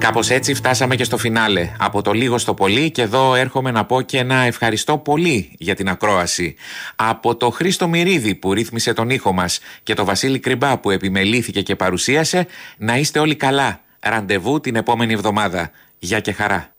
Κάπως έτσι φτάσαμε και στο φινάλε. Από το λίγο στο πολύ, και εδώ έρχομαι να πω και ένα ευχαριστώ πολύ για την ακρόαση. Από το Χρήστο Μυρίδη που ρύθμισε τον ήχο μας και το Βασίλη Κρυμπά που επιμελήθηκε και παρουσίασε, να είστε όλοι καλά. Ραντεβού την επόμενη εβδομάδα. Γεια και χαρά.